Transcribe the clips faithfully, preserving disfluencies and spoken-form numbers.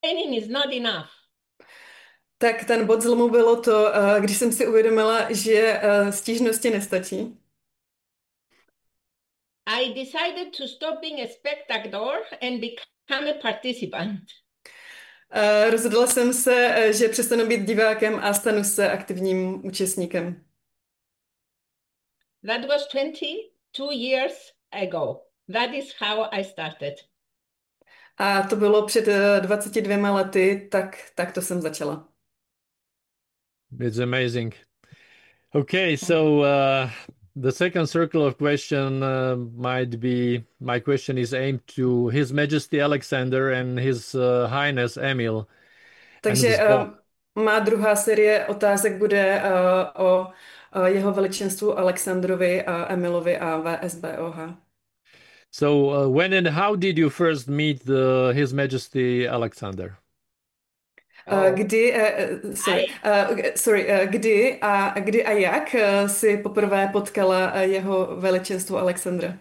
Complaining is not enough. Tak ten bod zlomu bylo to, eh, když jsem si uvědomila, že eh, stížnosti nestačí. I decided to stop being a spectator and become a participant. Eh, Rozhodla jsem se, eh, že přestanu být divákem a stanu se aktivním účastníkem. That was twenty-two years ago. That is how I started. A to bylo před eh, dvaceti dvěma lety, tak, tak to jsem začala. It's amazing. Okay, so uh, the second circle of question uh, might be, my question is aimed to His Majesty Alexander and His uh, Highness Emil and Takže his boss. uh, má druhá série otázek bude uh, o uh, jeho veličenstvu Alexandrovi a Emilovi a V S B O H. So uh, when and how did you first meet the, His Majesty Alexander? Uh, kdy, uh, sorry, uh, sorry, uh, kdy a kdy a jak uh, si poprvé potkala uh, jeho veličenstvo Alexandra?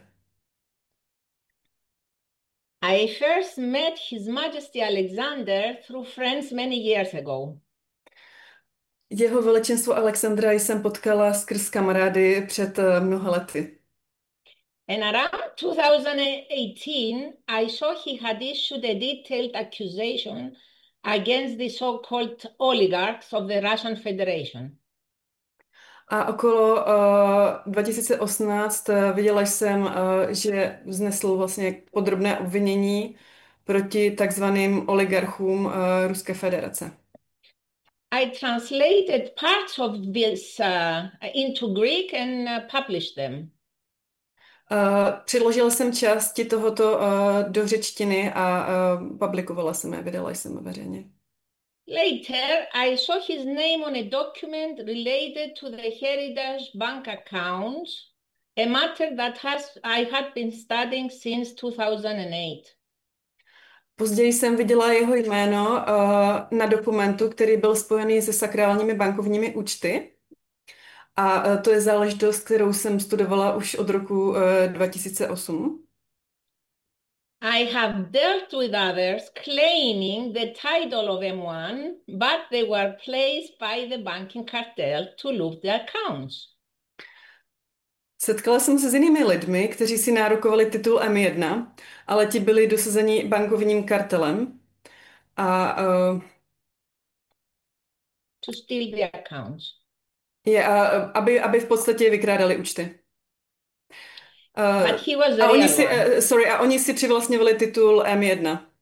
I first met His Majesty Alexander through friends many years ago. Jeho veličenstvo Alexandra jsem potkala skrz kamarády před uh, mnoha lety. And around two thousand eighteen, I saw he had issued a detailed accusation against the so-called oligarchs of the Russian Federation. A okolo uh, dva tisíce osmnáct uh, viděla jsem, uh, že vznesl vlastně podrobné obvinění proti takzvaným oligarchům uh, Ruské federace. I translated parts of this uh, into Greek and uh, published them. Uh, předložila jsem části tohoto uh, do řečtiny a uh, publikovala jsem je, vydala jsem je veřejně. Later, I saw his name on a document related to the Heritage Bank accounts, a matter that has I had been studying since two thousand eight. Později jsem viděla jeho jméno uh, na dokumentu, který byl spojený se sakrálními bankovními účty. A uh, to je záležitost, kterou jsem studovala už od roku uh, dva tisíce osm. I have dealt with others claiming the title of M one, but they were placed by the banking cartel to loot the accounts. Setkala jsem se s jinými lidmi, kteří si nárokovali titul M jedna, ale ti byli dosazeni bankovním kartelem. A, uh, to steal the accounts. Je, a, aby, aby v podstatě vykrádali účty. Uh, But he was the a oni real si, one. uh, sorry, a oni si přivlastňovali titul M jedna.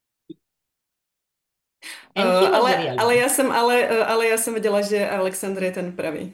Uh, And he was the ale, real ale, one. já jsem, ale, uh, ale já jsem věděla, že Alexandr je ten pravý.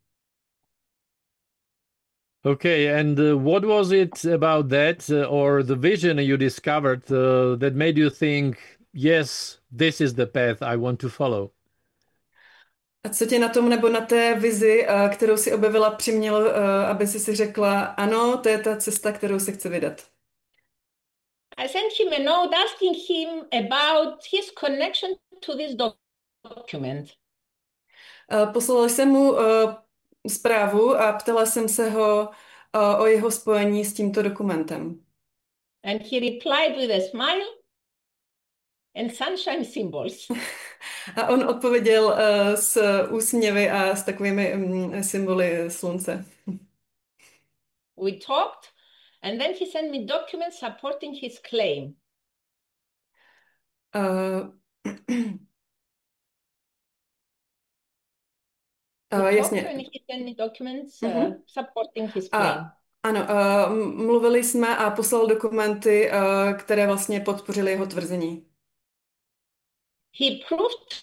Okay, and uh, what was it about that uh, or the vision you discovered uh, that made you think, yes, this is the path I want to follow? A co tě na tom nebo na té vizi, uh, kterou si objevila, přimělo, uh, aby si si řekla, ano, to je ta cesta, kterou se chci vydat? I sent him a note asking him about his connection to this document. Uh, poslala jsem mu uh, zprávu a ptala jsem se ho uh, o jeho spojení s tímto dokumentem. And he replied with a smile and sunshine symbols. A on odpověděl uh, s úsměvy a s takovými um, symboly slunce. We talked, and then he sent me documents supporting his claim. Uh, We uh, talked jasně. and he sent me documents uh, Mhm. supporting his claim. A, ano, uh, mluvili jsme a poslal dokumenty, uh, které vlastně podpořily jeho tvrzení. He proved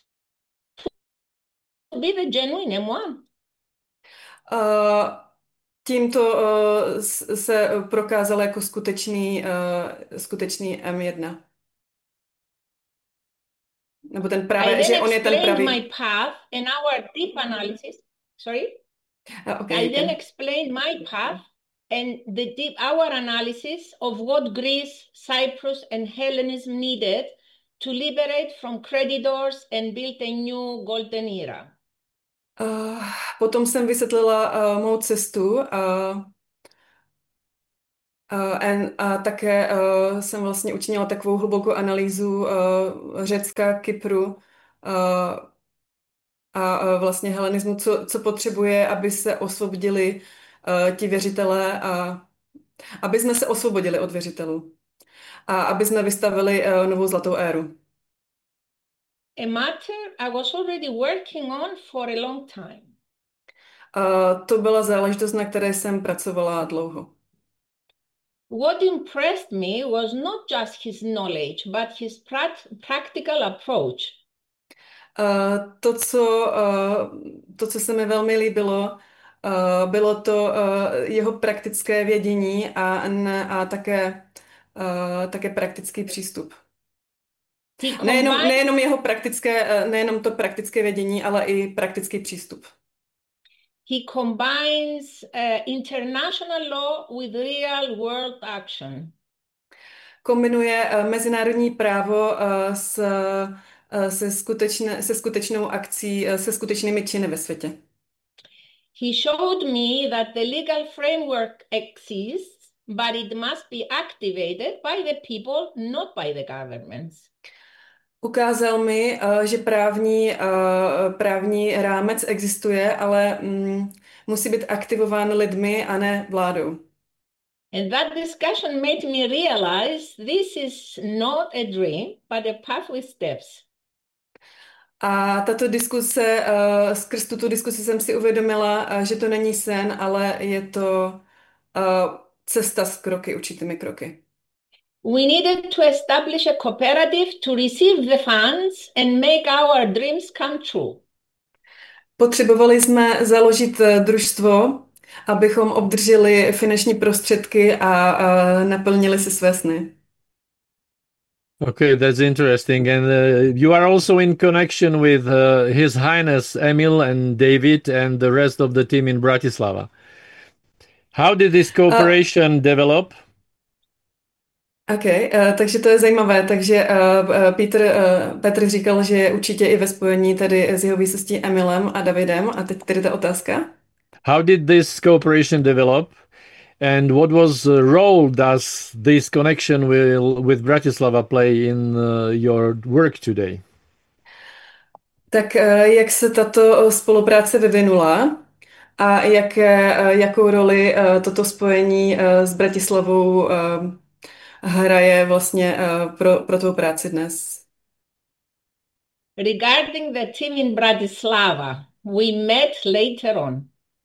to be the genuine M one. Uh, tímto uh, s- se prokázal jako skutečný, uh, skutečný M jedna. Nebo ten I právě, then že on je ten explained pravý. my path and our deep analysis. Sorry? Uh, okay, I you then can. explained my path and the deep our analysis of what Greece, Cyprus, and Hellenism needed to liberate from creditors and build a new golden era. Uh, potom jsem vysvětlila uh, mou cestu uh, Uh, and, a také uh, jsem vlastně učinila takovou hlubokou analýzu uh, Řecka, Kypru uh, a uh, vlastně helenismu, co, co potřebuje, aby se osvobodili uh, ti věřitelé a aby jsme se osvobodili od věřitelů a aby jsme vystavili uh, novou zlatou éru. A matter I was already working on for a long time. Uh, to byla záležitost, na které jsem pracovala dlouho. What impressed me was not just his knowledge, but his prat- practical approach. Uh, to, co, uh, to, co se mi velmi líbilo, uh, bylo to uh, jeho praktické vědění a, ne, a také, uh, také praktický přístup. He Nejenom, combined, nejenom jeho praktické, uh, nejenom to praktické vědění, ale i praktický přístup. he combines uh, international law with real world action. Kombinuje uh, mezinárodní právo uh, s, uh, se, skutečné, se skutečnou akcí, uh, se skutečnými činy ve světě. He showed me that the legal framework exists, but it must be activated by the people, not by the governments. Ukázal mi, uh, že právní, uh, právní rámec existuje, ale um, musí být aktivován lidmi a ne vládou. And that discussion made me realize this is not a dream, but a path with steps. A tato diskuse, uh, skrz tuto diskusi jsem si uvědomila, uh, že to není sen, ale je to uh, cesta s kroky, určitými kroky. We needed to establish a cooperative to receive the funds and make our dreams come true. Potřebovali jsme založit uh, družstvo, abychom obdrželi finanční prostředky a uh, naplnili si své sny. Okay, that's interesting. And uh, you are also in connection with uh, His Highness Emil and David and the rest of the team in Bratislava. How did this cooperation uh, develop? OK, uh, takže to je zajímavé. Takže uh, uh, Petr, uh, Petr říkal, že je určitě i ve spojení tady s jeho výsostí Emilem a Davidem. A teď tady ta otázka. How did this cooperation develop? And what was the role does this connection will, with Bratislava play in uh, your work today? Tak uh, jak se tato spolupráce vyvinula a jak, uh, jakou roli uh, toto spojení uh, s Bratislavou uh, hraje vlastně uh, pro, pro tvou práci dnes? Regarding the team in Bratislava, we met later on.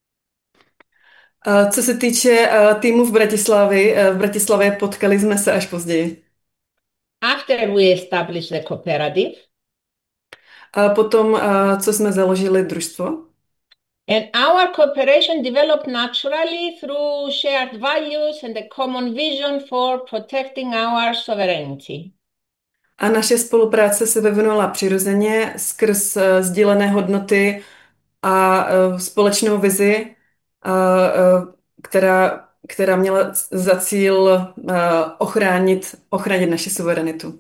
Uh, co se týče uh, týmu v Bratislavě, uh, v Bratislavě potkali jsme se až později. After we established the cooperative. A potom, uh, co jsme založili družstvo. And our cooperation developed naturally through shared values and a common vision for protecting our sovereignty. A naše spolupráce se vyvinula přirozeně skrz uh, sdílené hodnoty a uh, společnou vizi, uh, uh, která, která měla za cíl uh, ochránit, ochránit naši suverenitu.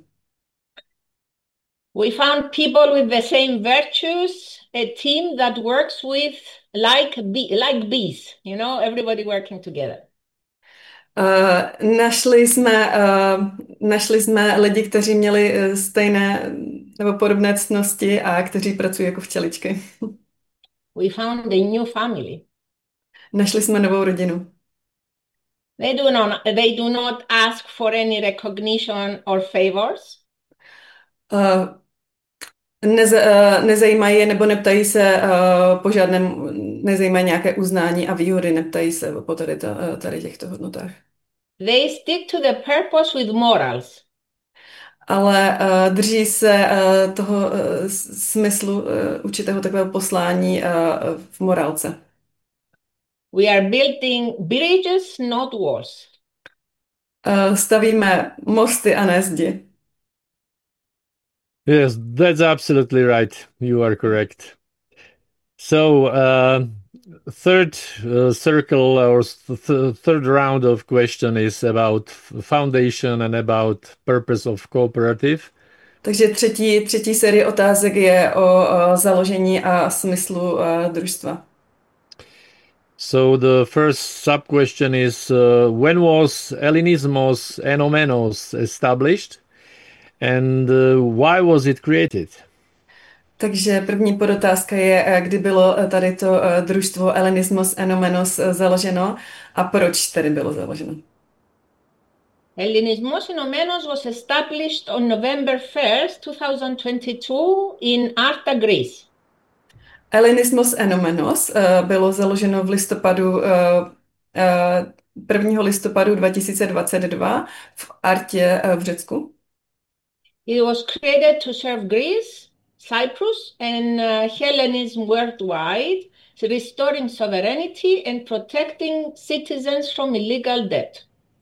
We found people with the same virtues, a team that works with like bee, like bees, you know, everybody working together. Uh, našli jsme, uh, našli jsme lidi, kteří měli stejné nebo podobné ctnosti a kteří pracují jako včeličky. We found a new family. Našli jsme novou rodinu. They do not, they do not ask for any recognition or favors. Uh, neze, uh, nezajímají je nebo neptají se uh, po žádném, nezajímají nějaké uznání a výhody, neptají se po tady, ta, tady těchto hodnotách. They stick to the purpose with morals. Ale uh, drží se uh, toho uh, smyslu uh, určitého takového poslání uh, v morálce. We are building bridges, not walls. Uh, stavíme mosty a ne zdi. Yes, that's absolutely right. You are correct. So, uh, third uh, circle or th- third round of question is about foundation and about purpose of cooperative. Takže třetí, třetí série otázek je o, o založení a smyslu uh, družstva. So the first sub-question is, uh, when was Hellenismos Enomenos established and uh, why was it created? Takže první podotázka je, eh, kdy bylo eh, tady to eh, družstvo Hellenismos Enomenos eh, založeno a proč tedy bylo založeno. Hellenismos Enomenos was established on November first, twenty twenty-two in Arta, Greece. Hellenismos Enomenos uh, bylo založeno v listopadu, uh, uh, prvního listopadu dva tisíce dvacet dva v Artě uh, v Řecku. It was created to serve Greece, Cyprus, and uh, Hellenism worldwide, restoring sovereignty and protecting citizens from illegal debt.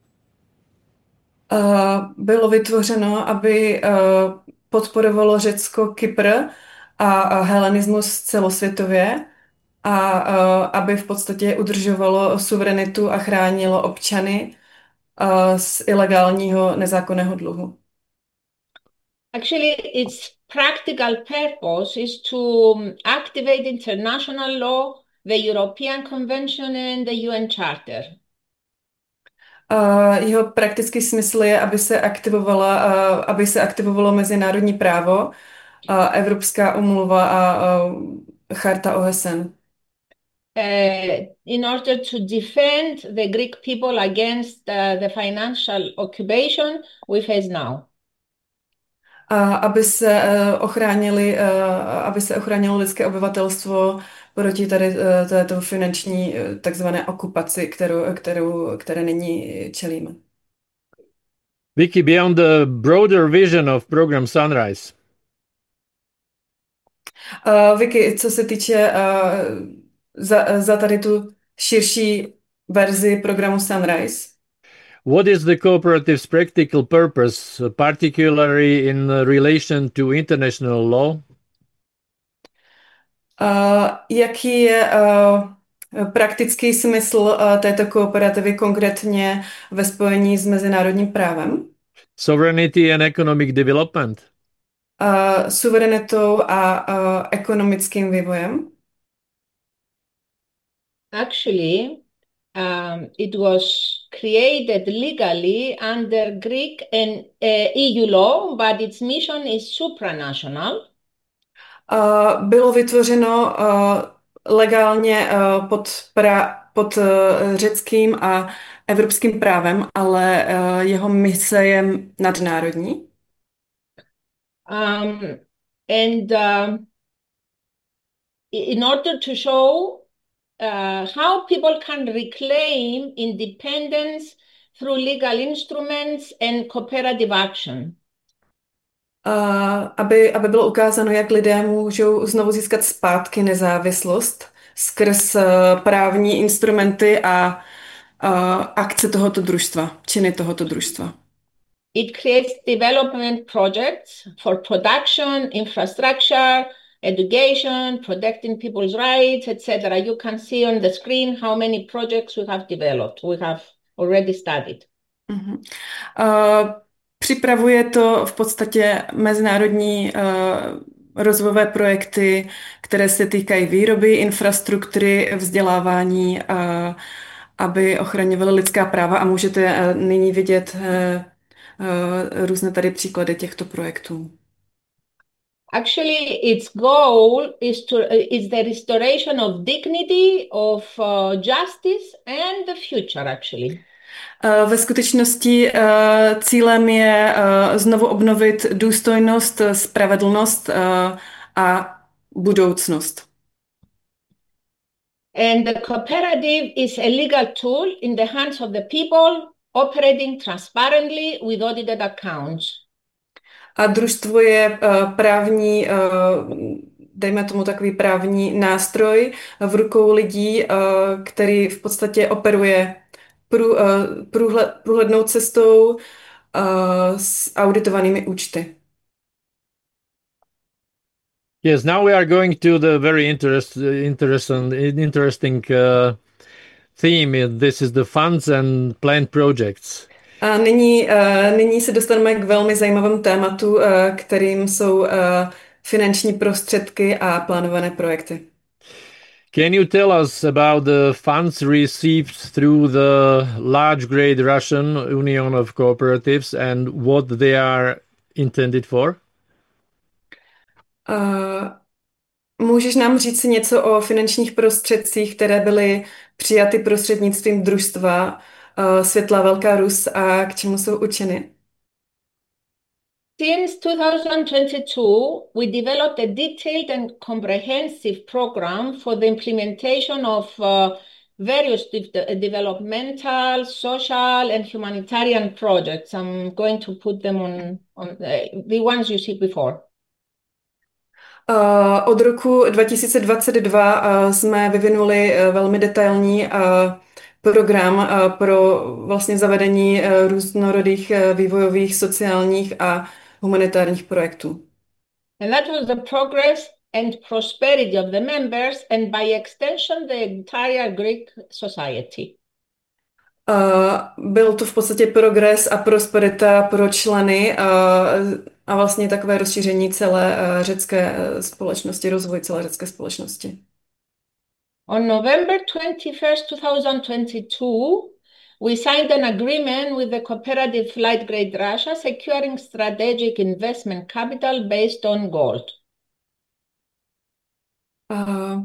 Uh, bylo vytvořeno, aby uh, podporovalo Řecko, Kypr a, a helenismus celosvětově a uh, aby v podstatě udržovalo suverenitu a chránilo občany uh, z ilegálního nezákonného dluhu. Actually, its practical purpose is to activate international law, the European Convention and the U N Charter. Uh, jeho praktický smysl je, aby se aktivovala, uh, aby se aktivovalo mezinárodní právo, uh, Evropská umluva a uh, charta O S N. Uh, in order to defend the Greek people against uh, the financial occupation we face now. A aby se uh, ochránili, uh, aby se ochránilo lidské obyvatelstvo proti tady uh, této finanční uh, takzvané okupaci, kterou, kterou, které nyní čelíme. Vicky, beyond the broader vision of program Sunrise. Uh, Vicky, co se týče uh, za, za tady tu širší verzi programu Sunrise. What is the cooperative's practical purpose, particularly in relation to international law? Uh, jaký je uh, praktický smysl uh, této kooperativy konkrétně ve spojení s mezinárodním právem? Sovereignty and economic development. Uh, suverenitou a uh, ekonomickým vývojem. Actually, um, it was created legally under Greek and uh, E U law, but its mission is supranational. Uh, bylo vytvořeno uh, legálně uh, pod, pra, pod uh, řeckým a evropským právem, ale uh, jeho mise je nadnárodní. Um, and uh, in order to show uh, how people can reclaim independence through legal instruments and cooperative action. Uh, aby, aby bylo ukázáno, jak lidé můžou znovu získat zpátky nezávislost skrz uh, právní instrumenty a uh, akce tohoto družstva, činy tohoto družstva. It creates development projects for production, infrastructure, education, protecting people's rights, et cetera. You can see on the screen how many projects we have developed. We have already studied. Uh-huh. Uh, Připravuje to v podstatě mezinárodní uh, rozvojové projekty, které se týkají výroby, infrastruktury, vzdělávání, uh, aby ochraňovaly lidská práva a můžete uh, nyní vidět uh, uh, různé tady příklady těchto projektů. Actually, its goal is to is the restoration of dignity, of uh, justice and the future, actually. Ve skutečnosti cílem je znovu obnovit důstojnost, spravedlnost a budoucnost. And the cooperative is a legal tool in the hands of the people operating transparently with audited accounts. A družstvo je právní, dejme tomu takový právní nástroj v rukou lidí, který v podstatě operuje Prů, uh, průhled, průhlednou cestou uh, s auditovanými účty. Yes, now we are going to the very interest, interesting, interesting uh, theme. This is the funds and planned projects. A nyní, uh, nyní se dostaneme k velmi zajímavému tématu, uh, kterým jsou uh, finanční prostředky a plánované projekty. Can you tell us about the funds received through the large Great Russian Union of Cooperatives and what they are intended for? Uh, můžeš nám říct si něco o finančních prostředcích, které byly přijaty prostřednictvím družstva uh, Světlá Velká Rus a k čemu jsou určeny? Since two thousand twenty-two, we developed a detailed and comprehensive program for the implementation of uh, various de developmental, social, and humanitarian projects. I'm going to put them on, on the, the ones you see before. Uh, od roku dva tisíce dvacet dva uh, jsme vyvinuli uh, velmi detailní uh, program uh, pro vlastně zavedení uh, různorodých uh, vývojových, sociálních a humanitárních projektů. And that was the progress and prosperity of the members and by extension the entire Greek society. Uh, byl to v podstatě progres a prosperita pro členy uh, a vlastně takové rozšíření celé uh, řecké uh, společnosti, rozvoj celé řecké společnosti. On November twenty-first, two thousand twenty-two, we signed an agreement with the cooperative Light Great Russia securing strategic investment capital based on gold. Uh,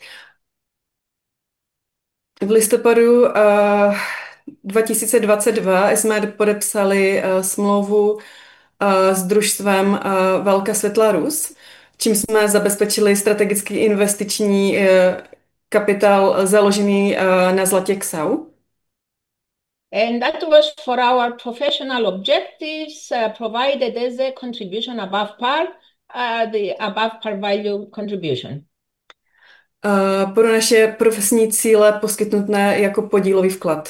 v listopadu uh, dva tisíce dvacet dva jsme podepsali uh, smlouvu uh, s družstvem uh, Velká Světlá Rus, čím jsme zabezpečili strategický investiční uh, kapitál založený uh, na zlatě Ksau. And that was for our professional objectives uh, provided as a contribution above par, uh, the above par value contribution. Uh, pro naše profesní cíle poskytnuté jako podílový vklad.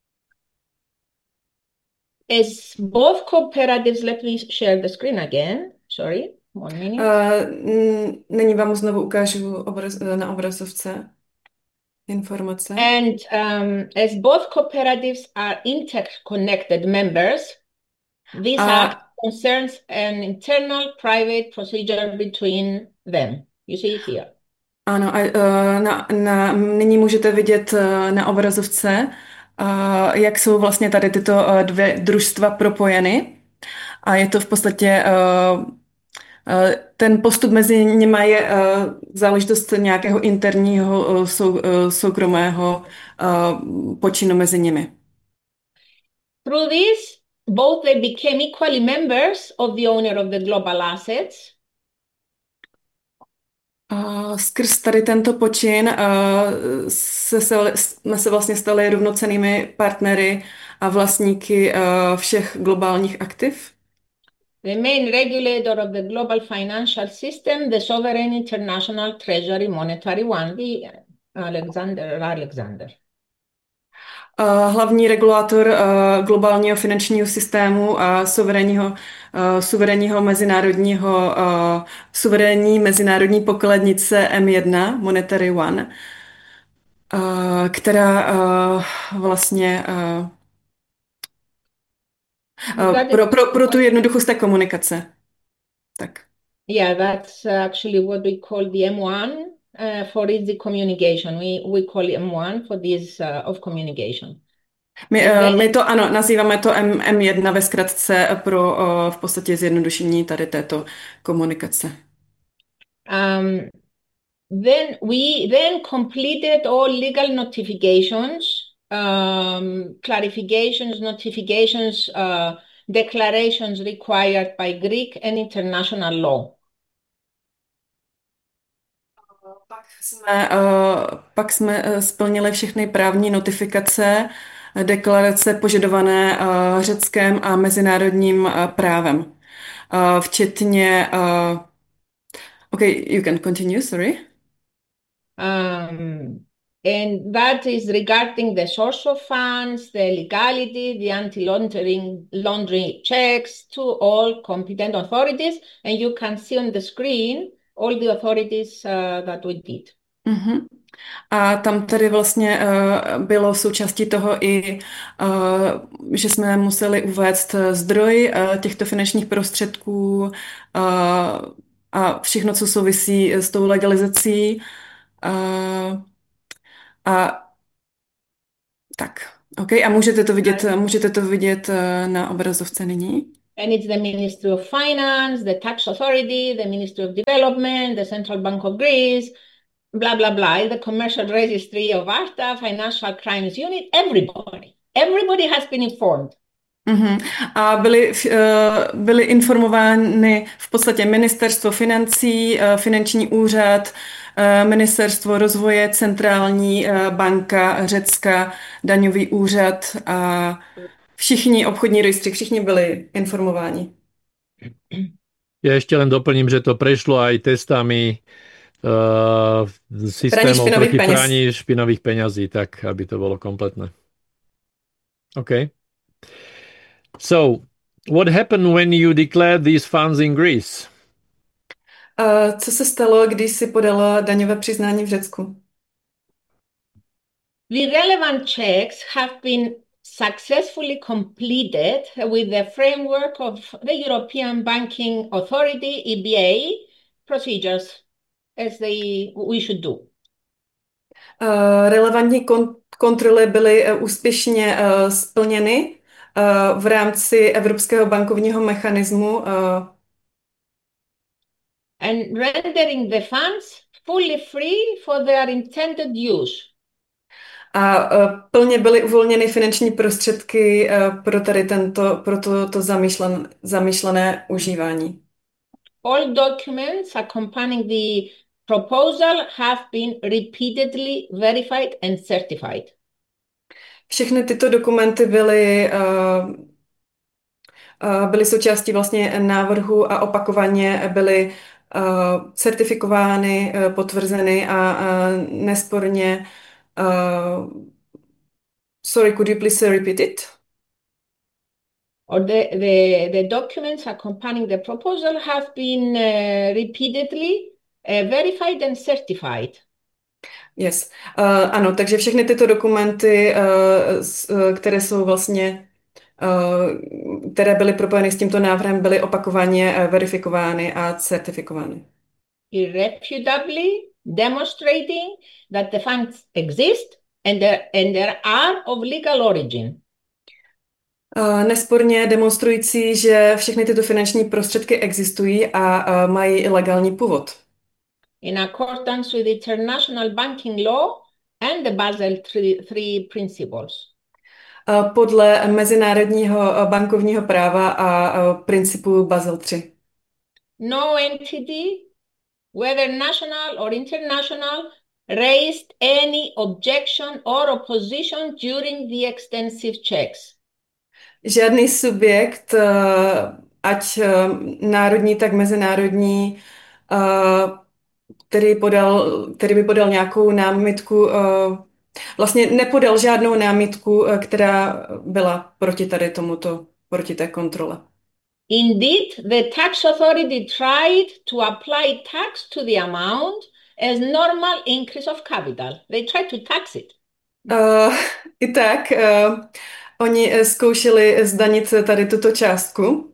As both cooperatives, let me share the screen again. Sorry, one minute. Uh, není vám znovu ukážu obraz, na obrazovce informace. And um, as both cooperatives are interconnected members, this A- act concerns an internal private procedure between them. You see it here. Ano, a uh, na, na, nyní můžete vidět uh, na obrazovce, uh, jak jsou vlastně tady tyto uh, dvě družstva propojeny. A je to v podstatě uh, uh, ten postup mezi nimi je uh, záležitost nějakého interního uh, sou, uh, soukromého uh, počinu mezi nimi. Through this, both they became equally members of the owner of the global assets. A skrz tady tento počin uh, se, se, jsme se vlastně stali rovnocennými partnery a vlastníky uh, všech globálních aktiv. The main regulator of the global financial system, the Sovereign International Treasury Monetary One, the Alexander Alexander. Uh, hlavní regulátor uh, globálního finančního systému a suverénního, uh, suverénního mezinárodního, uh, suverénní mezinárodní pokladnice M jedna, Monetary One, uh, která uh, vlastně uh, uh, pro, pro, pro tu jednoduchost té komunikace. Tak. Yeah, that's actually what we call the M one uh, for easy communication. We we call it M one for this uh, of communication. My, uh, my to ano, nazýváme to M, M1 ve zkratce pro uh, v podstatě zjednodušení tady této komunikace. Um, then we then completed all legal notifications, um, clarifications, notifications, uh, declarations required by Greek and international law. Pak jsme, uh, pak jsme uh, splnili všechny právní notifikace, deklarace požadované uh, řeckým a mezinárodním uh, právem, uh, včetně... Uh, okay, you can continue, sorry. Um, and that is regarding the source of funds, the legality, the anti-laundering laundering checks to all competent authorities. And you can see on the screen all the authorities uh, that we did. Mm-hmm. A tam tady vlastně uh, bylo součástí toho i, uh, že jsme museli uvést zdroj uh, těchto finančních prostředků uh, a všechno, co souvisí s tou legalizací. Uh, a tak, OK. A můžete to vidět, můžete to vidět na obrazovce nyní. And it's the Ministry of Finance, the Tax Authority, the Ministry of Development, the Central Bank of Greece, blah, blah, blah, the Commercial Registry of ARTA, Financial Crimes Unit, everybody. Everybody has been informed. Uh-huh. A byly, uh, byly informovány v podstatě ministerstvo financí, uh, finanční úřad, uh, ministerstvo rozvoje, centrální uh, banka Řecka, daňový úřad a všichni obchodní rejstřík, všichni byli informováni. Ja ešte len doplním, že to prešlo aj testami uh, systémov proti praní špinových peňazí, tak aby to bolo kompletné. OK. So, what happened when you declared these funds in Greece? Uh, co se stalo, když si podala daňové přiznání v Řecku? The relevant checks have been successfully completed with the framework of the European Banking Authority, E B A, procedures as they, we should do. Uh, relevantní kon- kontroly byly uh, úspěšně uh, splněny uh, v rámci Evropského bankovního mechanismu uh, and rendering the funds fully free for their intended use. A uh, plně byly uvolněny finanční prostředky uh, pro tady tento, pro to, to zamýšlen, zamýšlené užívání. All documents accompanying the proposal have been repeatedly verified and certified. Všechny tyto dokumenty byly, uh, uh, byly součástí vlastně návrhu a opakovaně byly uh, certifikovány, uh, potvrzeny a uh, nesporně. Uh, sorry, could you please repeat it? Or the, the, the documents accompanying the proposal have been uh, repeatedly uh, verified and certified. Yes. Uh, ano, takže všechny tyto dokumenty, uh, s, uh, které jsou vlastně, uh, které byly propojeny s tímto návrhem, byly opakovaně uh, verifikovány a certifikovány. Irrefutably demonstrating that the funds exist and there, and there are of legal origin. Uh, nesporně demonstrující, že všechny tyto finanční prostředky existují a uh, mají legální původ. In accordance with international banking law and the Basel three principles. Uh, podle mezinárodního bankovního práva a uh, principu Basel three. No entity, whether national or international, raised any objection or opposition during the extensive checks. Žádný subjekt, ať národní, tak mezinárodní, který, podal, který by podal nějakou námitku, vlastně nepodal žádnou námitku, která byla proti tady tomuto, proti té kontrole. Indeed, the tax authority tried to apply tax to the amount as normal increase of capital. They tried to tax it. Uh, I tak, uh, oni zkoušeli zdanit tady tuto částku.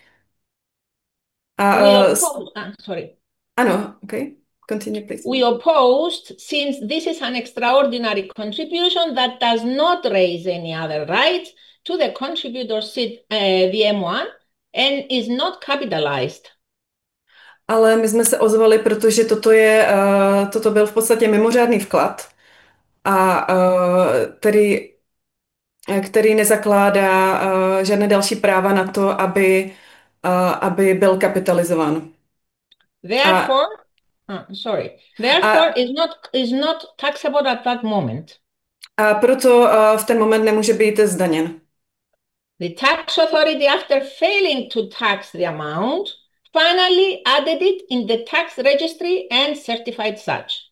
A, uh, opposed, ah, sorry. Ano, okay. Continue, please. We opposed, since this is an extraordinary contribution that does not raise any other rights to the contributor seat, uh, the M one, and is not capitalized. Ale my jsme se ozvali, protože toto, je, uh, toto byl v podstatě mimořádný vklad, a uh, který, který nezakládá uh, žádné další práva na to, aby, uh, aby byl kapitalizován. Therefore, a, uh, sorry, therefore a, is not is not taxable at that moment. A proto uh, v ten moment nemůže být zdaněn. The tax authority, after failing to tax the amount, finally added it in the tax registry and certified such.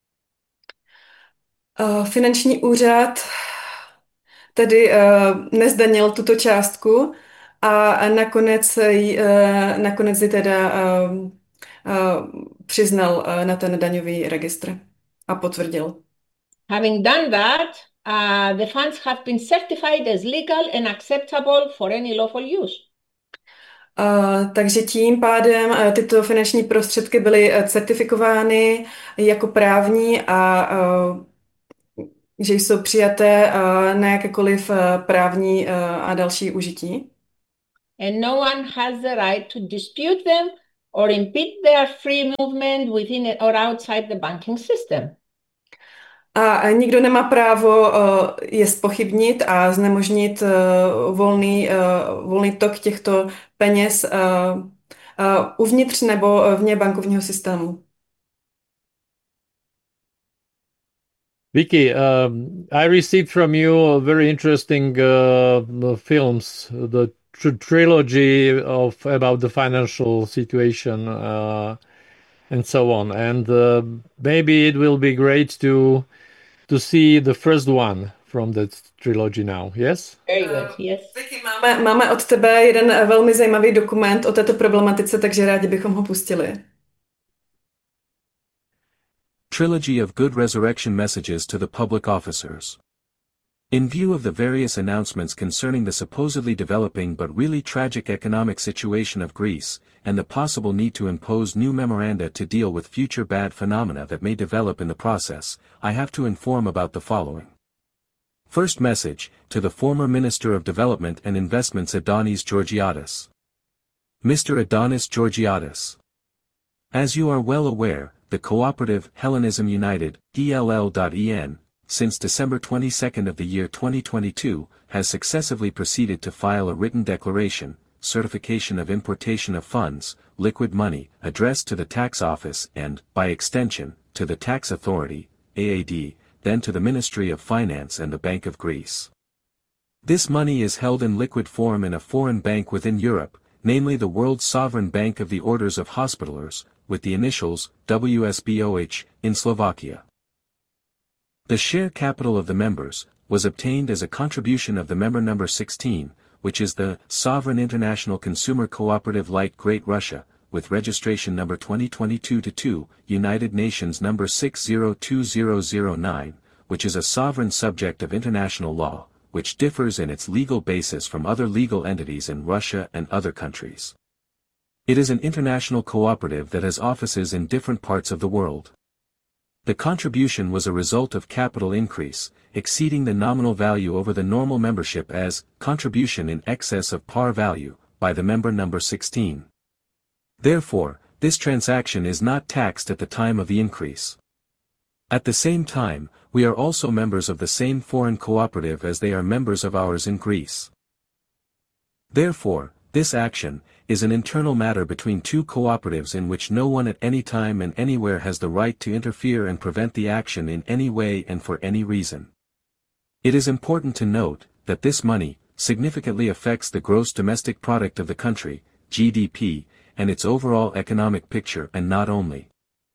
Uh, finanční úřad tedy uh, nezdanil tuto částku a nakonec, uh, nakonec ji teda uh, uh, přiznal uh, na ten daňový registr a potvrdil. Having done that, uh, the funds have been certified as legal and acceptable for any lawful use. Uh, takže tím pádem uh, tyto finanční prostředky byly uh, certifikovány jako právní a uh, že jsou přijaté uh, na jakékoliv uh, právní uh, a další užití. And no one has the right to dispute them or impede their free movement within or outside the banking system. A nikdo nemá právo uh, je zpochybnit a znemožnit uh, volný, uh, volný tok těchto peněz uh, uh, uvnitř nebo vně bankovního systému. Vicky, um, I received from you very interesting uh, films, the tr trilogy of about the financial situation uh, and so on. And uh, maybe it will be great to to see the first one from that trilogy now. Yes? Very good, yes. Vicky, máme, máme od tebe jeden velmi zajímavý dokument o této problematice, takže rádi bychom ho pustili. Trilogy of Good Resurrection Messages to the Public Officers. In view of the various announcements concerning the supposedly developing but really tragic economic situation of Greece, and the possible need to impose new memoranda to deal with future bad phenomena that may develop in the process, I have to inform about the following. First message, to the former Minister of Development and Investments Adonis Georgiadis. Mister Adonis Georgiadis. As you are well aware, the cooperative Hellenism United, E L L dot E N, since December twenty-second of the year twenty twenty-two, has successively proceeded to file a written declaration, certification of importation of funds, liquid money, addressed to the tax office and, by extension, to the tax authority, A A D, then to the Ministry of Finance and the Bank of Greece. This money is held in liquid form in a foreign bank within Europe, namely the World Sovereign Bank of the Orders of Hospitallers, with the initials W S B O H, in Slovakia. The share capital of the members was obtained as a contribution of the member number sixteen, which is the Sovereign International Consumer Cooperative Like Great Russia, with registration number twenty twenty-two dash two, United Nations number six zero two zero zero nine, which is a sovereign subject of international law, which differs in its legal basis from other legal entities in Russia and other countries. It is an international cooperative that has offices in different parts of the world. The contribution was a result of capital increase, exceeding the nominal value over the normal membership as contribution in excess of par value, by the member number sixteen. Therefore, this transaction is not taxed at the time of the increase. At the same time, we are also members of the same foreign cooperative as they are members of ours in Greece. Therefore, this action is an internal matter between two cooperatives in which no one at any time and anywhere has the right to interfere and prevent the action in any way and for any reason. It is important to note that this money significantly affects the gross domestic product of the country, G D P, and its overall economic picture, and not only.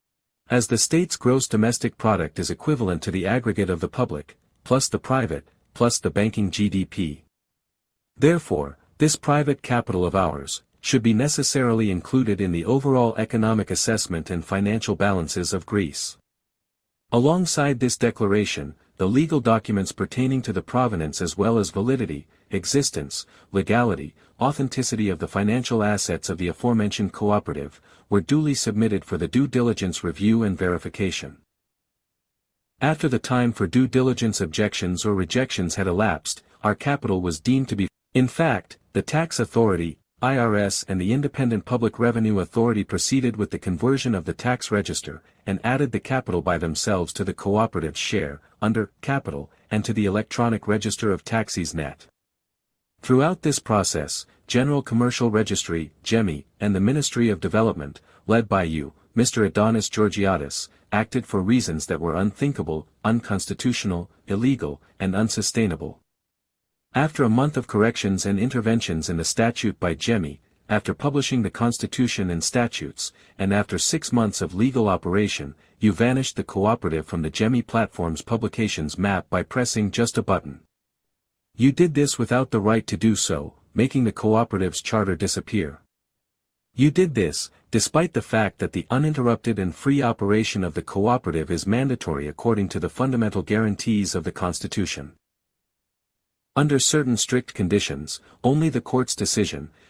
As the state's gross domestic product is equivalent to the aggregate of the public, plus the private, plus the banking G D P. Therefore, this private capital of ours should be necessarily included in the overall economic assessment and financial balances of Greece. Alongside this declaration, the legal documents pertaining to the provenance as well as validity, existence, legality, authenticity of the financial assets of the aforementioned cooperative, were duly submitted for the due diligence review and verification. After the time for due diligence objections or rejections had elapsed, our capital was deemed to be. In fact, the tax authority, I R S, and the Independent Public Revenue Authority proceeded with the conversion of the tax register, and added the capital by themselves to the cooperative's share, under capital, and to the electronic register of taxes net. Throughout this process, General Commercial Registry, G E M I, and the Ministry of Development, led by you, Mister Adonis Georgiadis, acted for reasons that were unthinkable, unconstitutional, illegal, and unsustainable. After a month of corrections and interventions in the statute by G E M I, after publishing the Constitution and statutes, and after six months of legal operation, you vanished the cooperative from the G E M I platform's publications map by pressing just a button. You did this without the right to do so, making the cooperative's charter disappear. You did this, despite the fact that the uninterrupted and free operation of the cooperative is mandatory according to the fundamental guarantees of the Constitution. Under certain strict conditions, only the court's decision,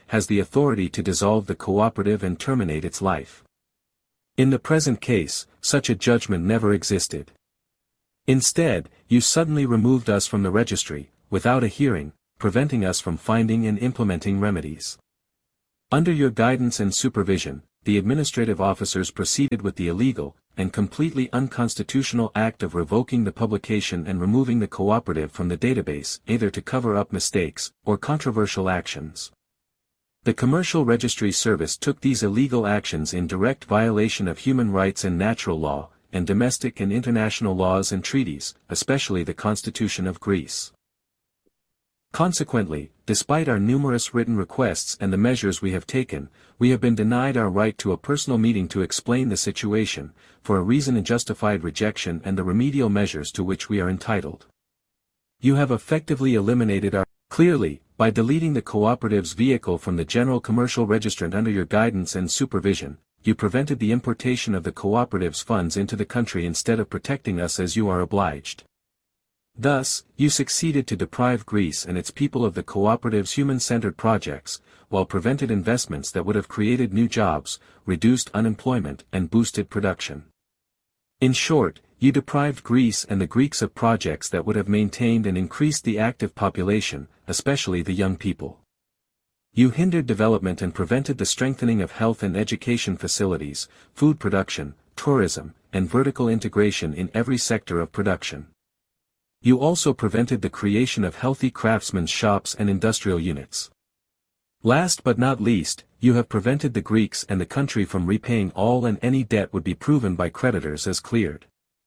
has the authority to dissolve the cooperative and terminate its life. In the present case, such a judgment never existed. Instead, you suddenly removed us from the registry, without a hearing, preventing us from finding and implementing remedies. Under your guidance and supervision, the administrative officers proceeded with the illegal, and completely unconstitutional act of revoking the publication and removing the cooperative from the database, either to cover up mistakes, or controversial actions. The Commercial Registry Service took these illegal actions in direct violation of human rights and natural law, and domestic and international laws and treaties, especially the Constitution of Greece. Consequently, despite our numerous written requests and the measures we have taken, we have been denied our right to a personal meeting to explain the situation, for a reason and justified rejection and the remedial measures to which we are entitled. You have effectively eliminated our clearly, by deleting the cooperative's vehicle from the General Commercial Registrant under your guidance and supervision, you prevented the importation of the cooperative's funds into the country instead of protecting us as you are obliged. Thus, you succeeded to deprive Greece and its people of the cooperative's human-centered projects, while prevented investments that would have created new jobs, reduced unemployment and boosted production. In short, you deprived Greece and the Greeks of projects that would have maintained and increased the active population, especially the young people. You hindered development and prevented the strengthening of health and education facilities, food production, tourism, and vertical integration in every sector of production. You also prevented the creation of healthy craftsmen's shops and industrial units. Last but not least, you have prevented the Greeks and the country from repaying all and any debt would be proven by creditors as cleared.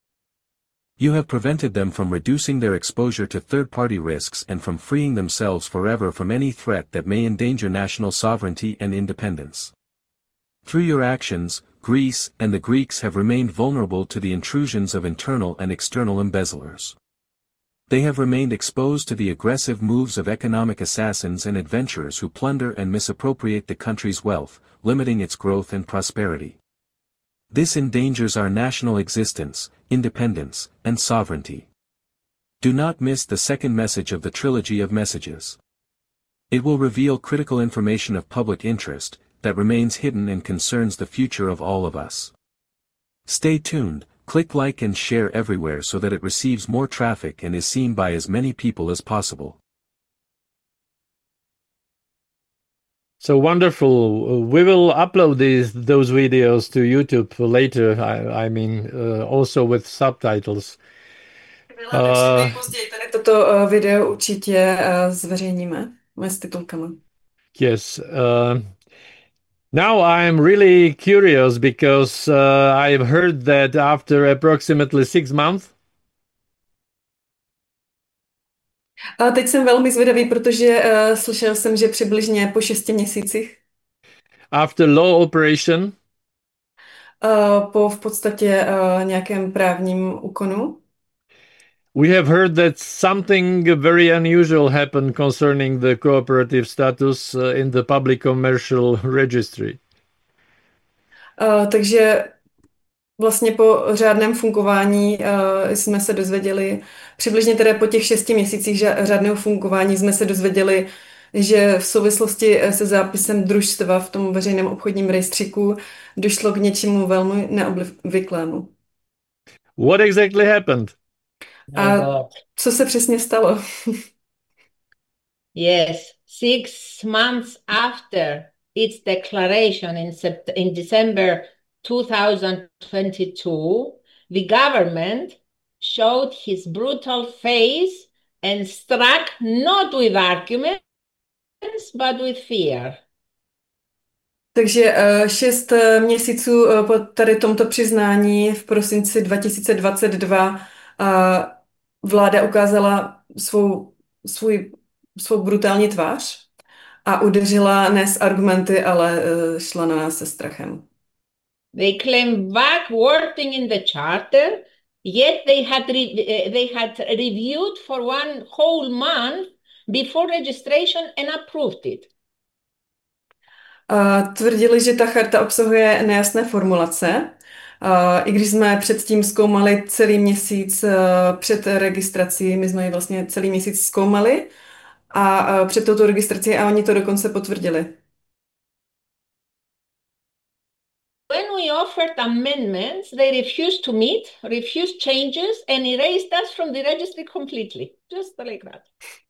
You have prevented them from reducing their exposure to third-party risks and from freeing themselves forever from any threat that may endanger national sovereignty and independence. Through your actions, Greece and the Greeks have remained vulnerable to the intrusions of internal and external embezzlers. They have remained exposed to the aggressive moves of economic assassins and adventurers who plunder and misappropriate the country's wealth, limiting its growth and prosperity. This endangers our national existence, independence, and sovereignty. Do not miss the second message of the trilogy of messages. It will reveal critical information of public interest, that remains hidden and concerns the future of all of us. Stay tuned, click like and share everywhere so that it receives more traffic and is seen by as many people as possible. So wonderful. We will upload these those videos to YouTube later. I, I mean, uh, also with subtitles. Uh, později tady toto uh, video určitě uh, zveřejníme s titulkami. Yes. Uh, now I'm really curious because uh, I've heard that after approximately six months. A teď jsem velmi zvědavý, protože uh, slyšel jsem, že přibližně po šesti měsících. After law operation. Uh, po v podstatě uh, nějakém právním úkonu. We have heard that something very unusual happened concerning the cooperative status uh, in the public commercial registry. Uh, takže vlastně po řádném fungování uh, jsme se dozvěděli, přibližně tedy po těch šesti měsících řádného fungování jsme se dozvěděli, že v souvislosti se zápisem družstva v tom veřejném obchodním rejstříku došlo k něčemu velmi neobvyklému. What exactly happened? A co se přesně stalo? Yes, six months after its declaration in, Sept- in December two thousand twenty-two, the government showed his brutal face and struck not with arguments, but with fear. Takže šest měsíců po tady tomto přiznání v prosinci dva tisíce dvacet dva vláda ukázala svou, svůj, svou brutální tvář a udeřila ne s argumenty, ale šla na nás se strachem. They claim vague wording in the charter, yet they had, re- they had reviewed for one whole month before registration and approved it. Uh, tvrdili, že ta charta obsahuje nejasné formulace, uh, i když jsme předtím zkoumali celý měsíc uh, před registrací, my jsme ji vlastně celý měsíc zkoumali a uh, před touto registrací a oni to dokonce potvrdili. offered amendments they refused to meet, refused changes, and erased us from the registry completely. Just like that.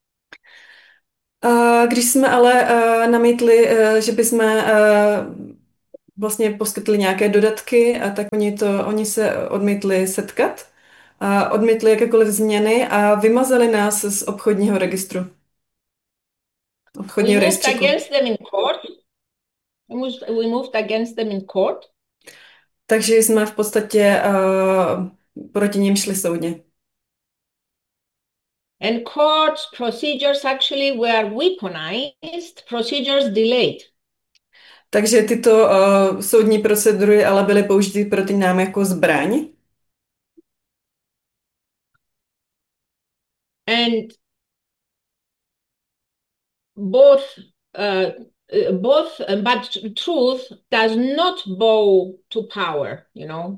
A když jsme ale uh, namítli, uh, že bychom uh, vlastně poskytli nějaké dodatky, a tak oni, to, oni se odmítli setkat, a odmítli jakékoliv změny a vymazali nás z obchodního registru. Obchodního We moved rejstříku. against them in court. We moved, we moved against them in court. Takže jsme v podstatě uh, proti ním šli soudně. And court procedures actually were weaponized, procedures delayed. Takže tyto uh, soudní procedury ale byly použity proti nám jako zbraň. And both, uh, both, but truth does not bow to power, you know.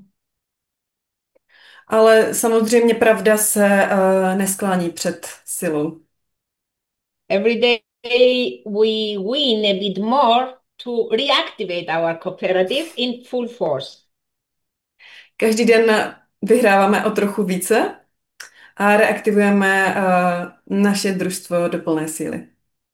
Ale samozřejmě pravda se uh, nesklání před silou. Every day we win a bit more to reactivate our cooperative in full force. Každý den vyhráváme o trochu více a reaktivujeme uh, naše družstvo do plné síly.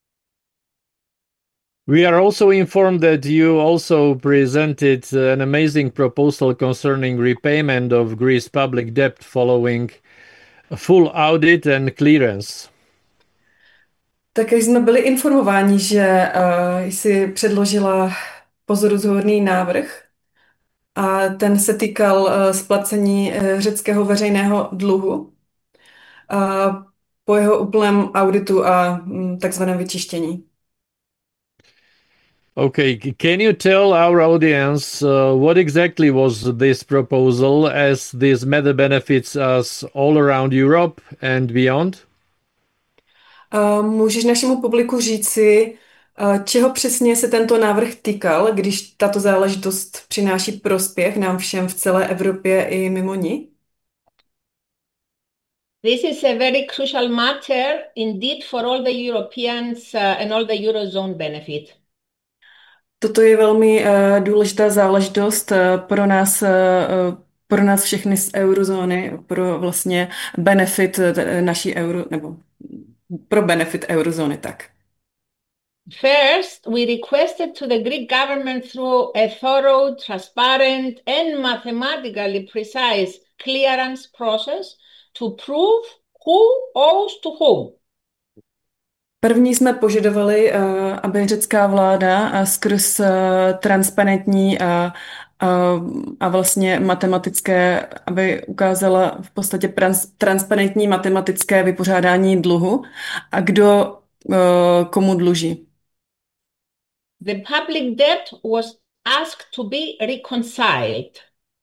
We are also informed that you also presented an amazing proposal concerning repayment of Greece public debt following a full audit and clearance. Také jsme byli informováni, že uh, jsi předložila pozoruhodný návrh a ten se týkal uh, splacení uh, řeckého veřejného dluhu uh, po jeho úplném auditu a um, takzvaném vyčištění. Okay, can you tell our audience uh, what exactly was this proposal, as this matter benefits us all around Europe and beyond? Uh, můžeš našemu publiku říci, uh, čeho přesně se tento návrh týkal, když tato záležitost přináší prospěch nám všem v celé Evropě i mimo ní? This is a very crucial matter indeed for all the Europeans uh, and all the Eurozone benefit. Toto je velmi uh, důležitá záležitost uh, pro nás, uh, pro nás všechny z eurozóny, pro vlastně benefit uh, naší euro, nebo pro benefit eurozóny, tak. First, we requested to the Greek government through a thorough, transparent, and mathematically precise clearance process to prove who owes to whom. První jsme požadovali, uh, aby řecká vláda uh, skrz uh, transparentní a, uh, a vlastně matematické, aby ukázala v podstatě trans, transparentní matematické vypořádání dluhu a kdo uh, komu dluží. The public debt was asked to be reconciled.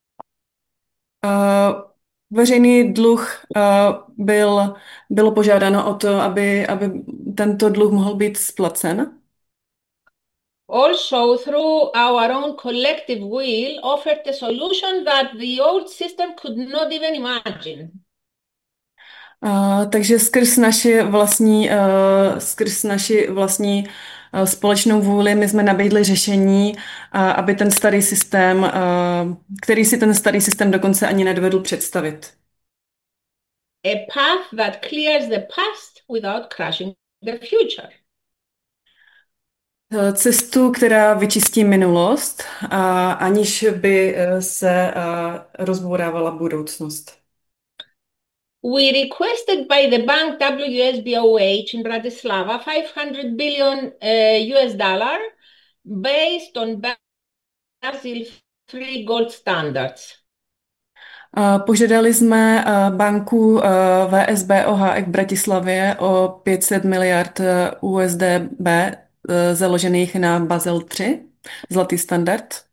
Uh, veřejný dluh uh, byl, bylo požádáno o to, aby, aby tento dluh mohl být splacen. Also, through our own collective will, offered a solution that the old system could not even imagine. Uh, takže skrz naši vlastní, uh, skrz naši vlastní uh, společnou vůli my jsme nabídli řešení, uh, aby ten starý systém, uh, který si ten starý systém dokonce ani nedovedl představit. A path that clears the past without crashing the future. Uh, cestu, která vyčistí minulost, uh, aniž by uh, se uh, rozbourávala budoucnost. We requested by the bank W S B O H in Bratislava five hundred billion uh, U S dollar based on Basel three gold standards. Uh, požádali jsme uh, banku uh, V S B O H v Bratislavě o pět set miliard U S D B uh, založených na Basel tři, zlatý standard.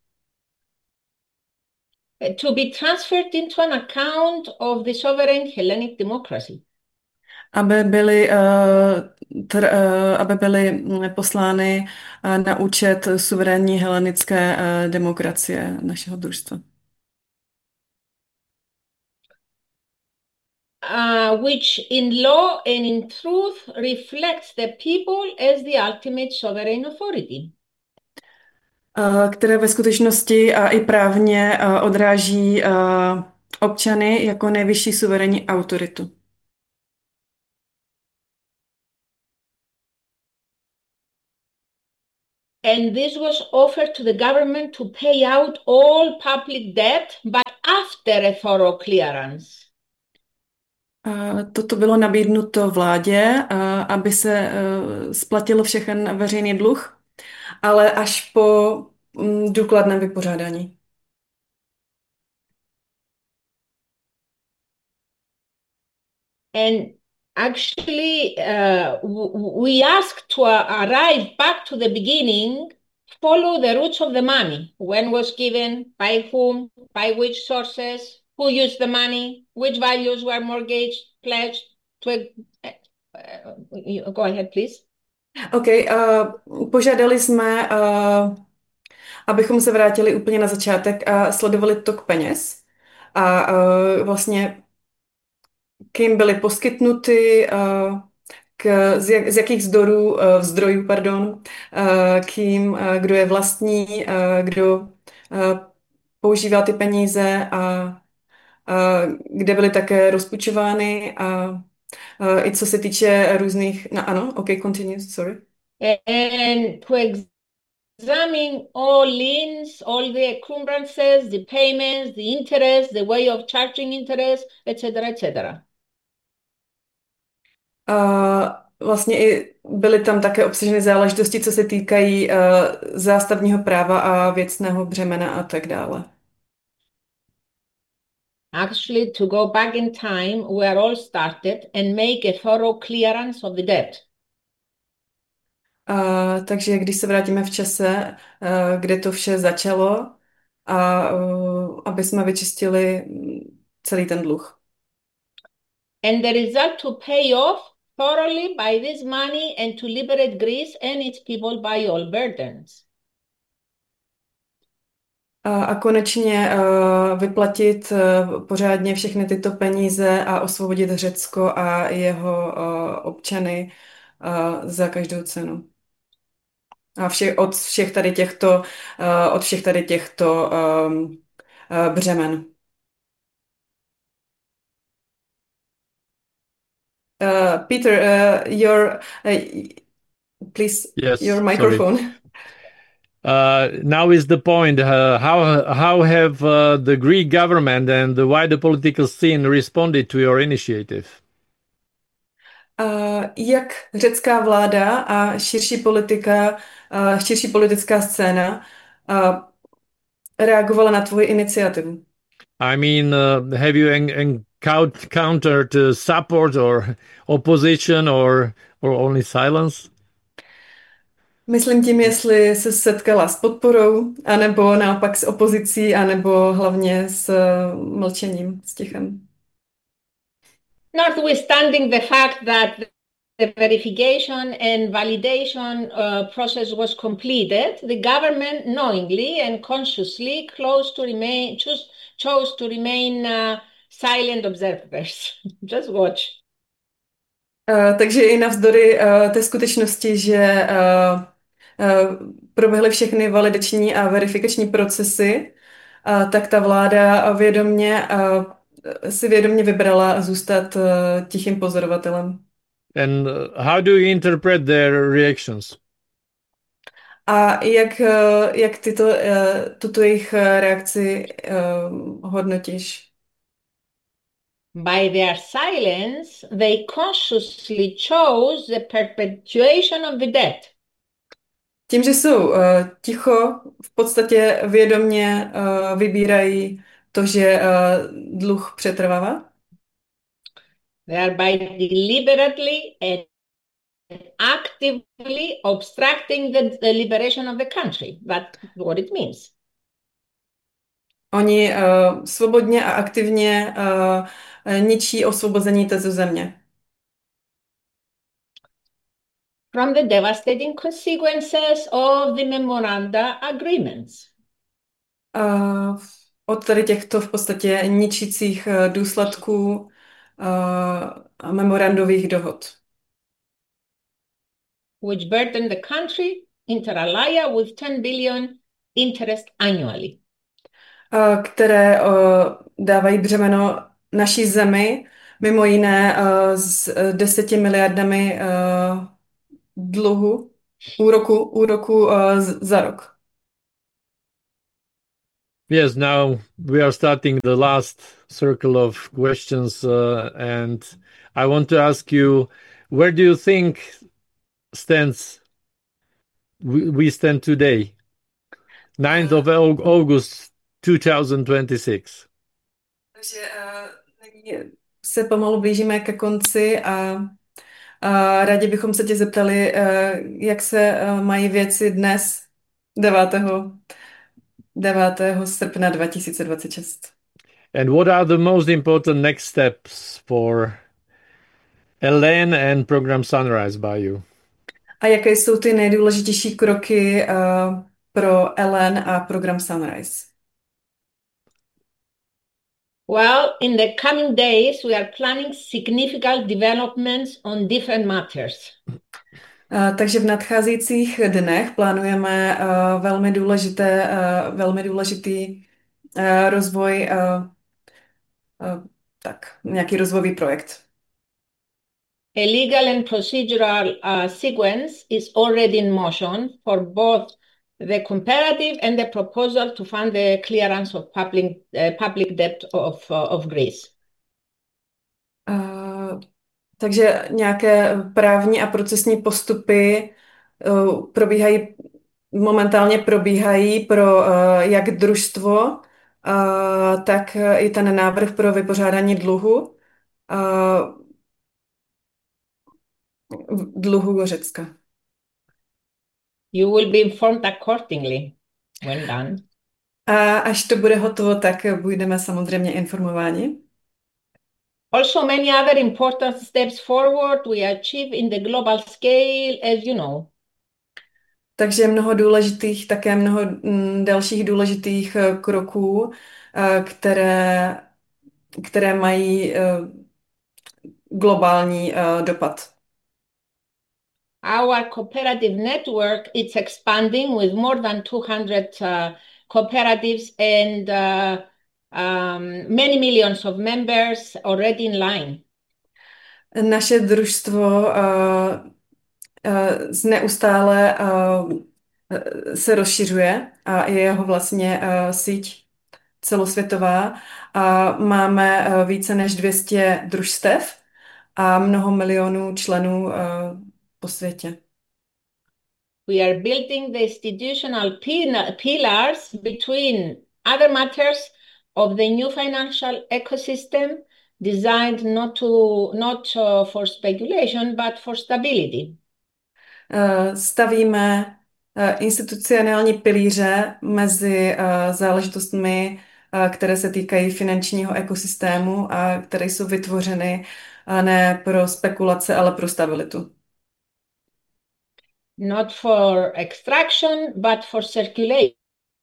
To be transferred into an account of the sovereign Hellenic democracy. Aby byly, uh, tr, uh, aby byly poslány uh, na účet suverénní helenické uh, demokracie našeho družstva. Uh, which in law and in truth reflects the people as the ultimate sovereign authority. uh, které ve skutečnosti a i právně uh, odráží uh, občany jako nejvyšší suverénní autoritu. And this was offered to the government to pay out all public debt, but after a thorough clearance. Uh, toto bylo nabídnuto vládě, uh, aby se uh, splatilo všechen veřejný dluh, ale až po um, důkladném vypořádání. And actually, uh, we asked to arrive back to the beginning, follow the roots of the money. When was given, by whom, by which sources, who used the money, which values were mortgaged, pledged to a, uh, go ahead, please. OK, uh, požádali jsme, uh, abychom se vrátili úplně na začátek a sledovali tok peněz. A uh, vlastně kým byly poskytnuty, uh, k, z, jak, z jakých zdrojů, uh, zdrojů, pardon, uh, kým, uh, kdo je vlastní, uh, kdo uh, používá ty peníze a uh, kde byly také rozpůjčovány a uh, i co se týče různých, no ano, OK, continue, sorry. And to examine all liens, all the encumbrances, the payments, the interest, the way of charging interest, et cetera, et cetera. Uh, vlastně i byly tam také obsaženy záležitosti, co se týkají uh, zástavního práva a věcného břemena a tak dále. Actually, to go back in time where all started and make a thorough clearance of the debt. Uh, takže když se vrátíme v čase, uh, kde to vše začalo, a uh, aby jsme vyčistili celý ten dluh. And the result to pay off thoroughly by this money and to liberate Greece and its people by all burdens. A, a konečně uh, vyplatit uh, pořádně všechny tyto peníze a osvobodit Řecko a jeho uh, občany uh, za každou cenu. A vše, od všech tady těchto, uh, od všech tady těchto um, uh, břemen. Uh, Peter, uh, your, uh, please, Yes, your sorry. microphone. Uh, now is the point. Uh, how how have uh, the Greek government and the wider political scene responded to your initiative? Uh, jak řecká vláda a širší politika, uh, širší politická scéna uh, reagovala na tvoji iniciativu? I mean, uh, have you en- encountered uh, support or opposition or or only silence? Myslím tím, jestli se setkala s podporou, anebo naopak s opozicí, anebo hlavně s uh, mlčením, s tichem. Notwithstanding the fact that the verification and validation uh, process was completed, the government knowingly and consciously close to remain, choose, chose to remain uh, silent observers. Just watch. Uh, takže i navzdory uh, té skutečnosti, že uh, uh, proběhly všechny validační a verifikační procesy, uh, tak ta vláda vědomě, uh, si vědomě vybrala zůstat uh, tichým pozorovatelem. And uh, how do you interpret their reactions? A jak, uh, jak tyto, uh, tuto jejich reakci uh, hodnotíš? By their silence, they consciously chose the perpetuation of the debt. Tím, že jsou uh, ticho, v podstatě vědomě uh, vybírají to, že uh, dluh přetrvává. Thereby deliberately and actively obstructing the, the liberation of the country. That's what it means. Oni uh, svobodně a aktivně uh, ničí osvobození této země. From the devastating consequences of the memoranda agreements. Uh, od tady těchto v podstatě ničících uh, důsledků uh, memorandových dohod. Which burdened the country inter alia with ten billion interest annually. Uh, které uh, dávají břemeno naší zemi, mimo jiné uh, s uh, deseti miliardami uh, dluhu, úroku, úroku uh, z, za rok. Yes, now we are starting the last circle of questions, uh, and I want to ask you, where do you think stands we, we stand today, ninth of August two thousand twenty-six? Takže uh, nyní se pomalu blížíme ke konci a, a rádi bychom se tě zeptali, uh, jak se uh, mají věci dnes, devátého srpna dva tisíce dvacet šest. And what are the most important next steps for Ellen and Program Sunrise by you? A jaké jsou ty nejdůležitější kroky uh, pro Ellen a Program Sunrise? Well, in the coming days, we are planning significant developments on different matters. Uh, takže v nadcházejících dnech plánujeme uh, velmi důležité, uh, velmi důležitý uh, rozvoj, uh, uh, tak, nějaký rozvojový projekt. A legal and procedural uh, sequence is already in motion for both the comparative and the proposal to fund the clearance of public, uh, public debt of, uh, of Greece. Uh, takže nějaké právní a procesní postupy uh, probíhají, momentálně probíhají pro uh, jak družstvo, uh, tak i ten návrh pro vypořádání dluhu, uh, dluhu Řecka. You will be informed accordingly when done. A až to bude hotovo, tak budeme samozřejmě informováni. Also, many other important steps forward we achieve in the global scale, as you know. Takže mnoho důležitých, také mnoho mm, dalších důležitých uh, kroků, uh, které, které mají uh, globální uh, dopad. Our cooperative network is expanding with more than two hundred uh, cooperatives and uh, um, many millions of members already in line. Naše družstvo uh, uh, neustále uh, se rozšiřuje a je jeho vlastně uh, síť celosvětová. A máme uh, více než dvě stě družstev a mnoho milionů členů uh, po světě. We are building the institutional pillars between other matters of the new financial ecosystem designed not to not uh, for speculation but for stability. Uh, stavíme uh, institucionální pilíře mezi uh, záležitostmi, uh, které se týkají finančního ekosystému a které jsou vytvořeny uh, ne pro spekulace, ale pro stabilitu. Not for extraction, but for circulation.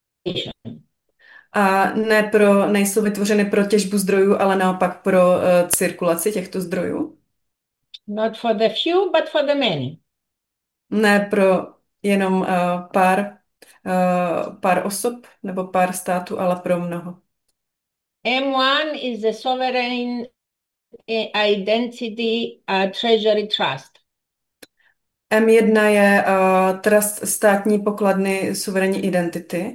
A ne pro, nejsou vytvořeny pro těžbu zdrojů, ale naopak pro uh, cirkulaci těchto zdrojů. Not for the few, but for the many. Ne pro jenom uh, pár, uh, pár osob nebo pár států, ale pro mnoho. M one is the Sovereign Identity uh, Treasury Trust. M jedna je uh, trust státní pokladny suverénní identity.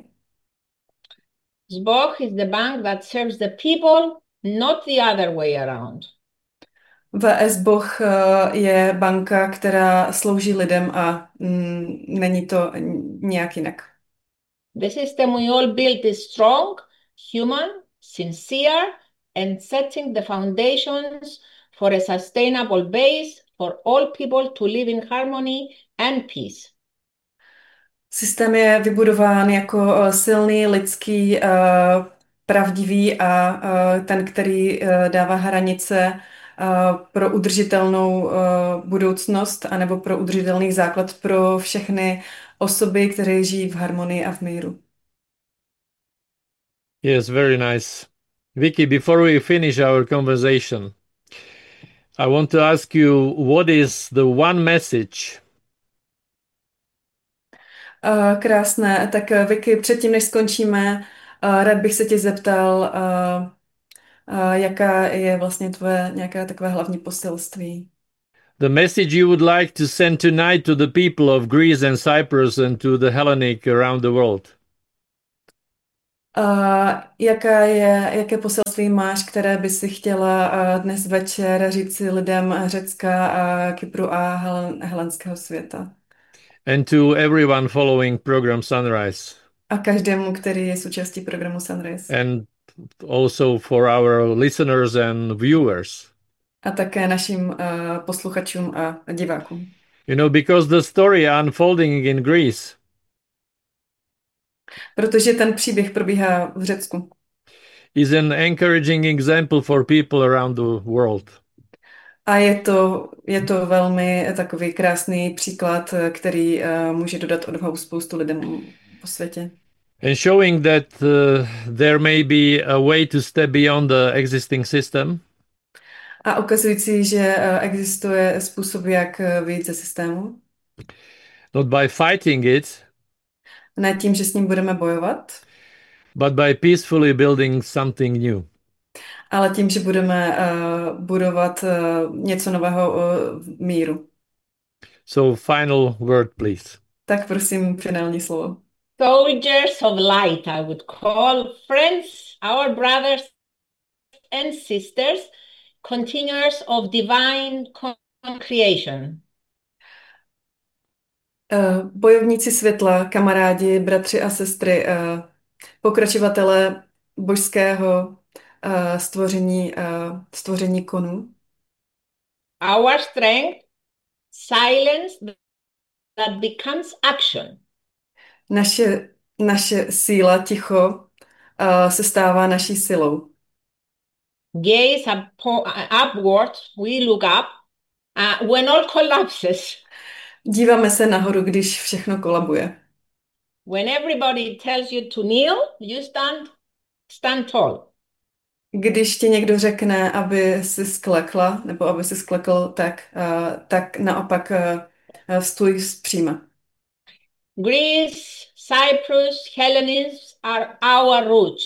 SBOH is the bank that serves the people, not the other way around. V SBOH uh, je banka, která slouží lidem a mm, není to nějak jinak. The system we all built is strong, human, sincere, and setting the foundations for a sustainable base for all people to live in harmony and peace. Systém je vybudován jako silný, lidský, pravdivý a ten, který dává hranice pro udržitelnou budoucnost anebo pro udržitelný základ pro všechny osoby, které žijí v harmonii a v míru. Yes, very nice. Vicky, before we finish our conversation, I want to ask you, what is the one message Uh, krásné. Tak uh, Vicky, předtím, než skončíme, uh, rád bych se tě zeptal, uh, uh, jaká je vlastně tvoje nějaká takové hlavní poselství? The message you would like to send tonight to the people of Greece and Cyprus and to the Hellenic around the world. Uh, jaká je, jaké poselství máš, které by si chtěla uh, dnes večer říci lidem Řecka, a Kypru a helen, helenského světa? And to everyone following program Sunrise. A každému, který je součástí programu Sunrise. And also for our listeners and viewers. A také našim uh, posluchačům a divákům. You know, because the story unfolding in Greece Protože ten příběh probíhá v Řecku. is an encouraging example for people around the world. A je to, je to velmi takový krásný příklad, který uh, může dodat odvahu spoustu lidem po světě. And showing that uh, there may be a way to step beyond the existing system. A ukazující, že uh, existuje způsob, jak uh, vyjít ze systému. Not by fighting it, Ne tím, že s ním budeme bojovat, but by peacefully building something new. ale tím, že budeme uh, budovat uh, něco nového uh, v míru. So final word, please. Tak prosím, finální slovo. Soldiers of light, I would call friends, our brothers and sisters, continuers of divine creation. Uh, bojovníci světla, kamarádi, bratři a sestry, uh, pokračovatelé božského uh, stvoření, uh, stvoření konů. Our strength, silence that becomes action. Naše, naše síla, ticho, uh, se stává naší silou. Gaze up, upward, we look up, uh, when all collapses. Díváme se nahoru, když všechno kolabuje. When everybody tells you to kneel, you stand, stand tall. Když ti někdo řekne, aby si sklekla, nebo aby si sklekl, tak, uh, tak naopak uh, vstůj zpříma. Greece, Cyprus, Hellenism are our roots.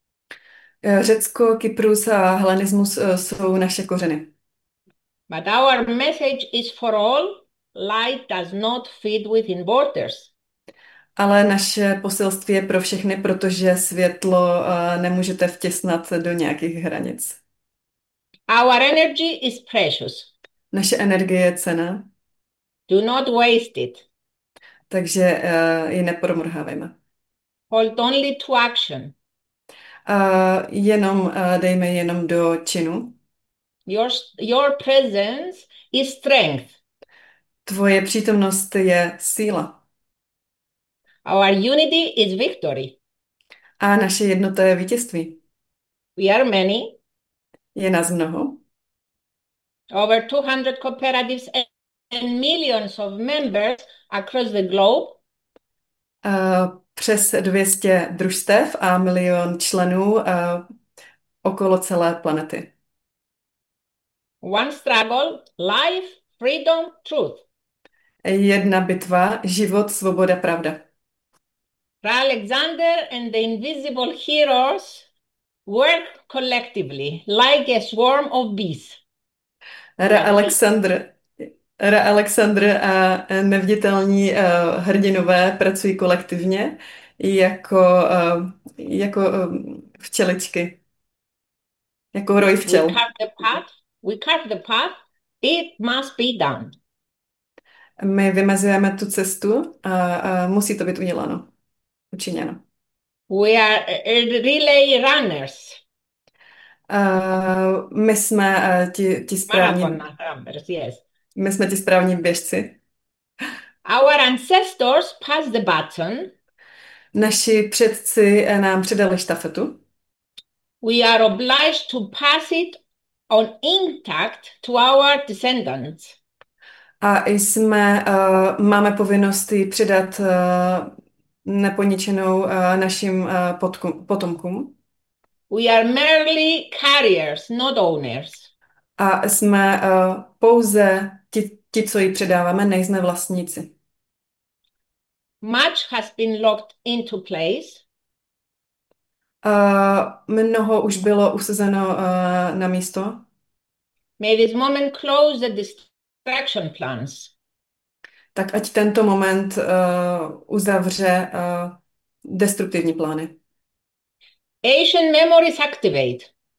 Řecko, Kyprus a helenismus uh, jsou naše kořeny. But our message is for all. Light does not fit within borders. Ale naše poselství je pro všechny, protože světlo uh, nemůžete vtěsnat do nějakých hranic. Our energy is precious. Naše energie je cenná. Do not waste it. Takže uh, ji nepromrhávejme. Hold only to action. Uh, jenom uh, dejme jenom do činu. Your, your presence is strength. Tvoje přítomnost je síla. Our unity is victory. A naše jednota je vítězství. We are many. Je nás mnoho. Over two hundred cooperatives and millions of members across the globe. Uh, přes dvě stě družstev a milion členů uh, okolo celé planety. One struggle, life, freedom, truth. Jedna bitva, život, svoboda, pravda. Alexander and the invisible heroes work collectively like a swarm of bees. Ra Alexandr, Ra Alexandr a neviditelní uh, hrdinové pracují kolektivně jako, uh, jako uh, včeličky. Jako roj včel. We carve the path. We carve the path. It must be done. My vymezujeme tu cestu a, a musí to být uděláno. Učiněno. We are relay runners. Uh, my jsme uh, ti, ti správní... Runners, yes. My jsme ti správní běžci. Our ancestors passed the baton. Naši předci nám předali štafetu. We are obliged to pass it on intact to our descendants. A jsme, uh, máme povinnost ji předat uh, neponičenou uh, našim uh, potku, potomkům. We are merely carriers, not owners. A jsme uh, pouze ti, ti, co ji předáváme, nejsme vlastníci. much has been locked into place. A mnoho už bylo usazeno uh, na místo. May this moment close the destruction plans. Tak ať tento moment uh, uzavře uh, destruktivní plány. Ancient memories activate.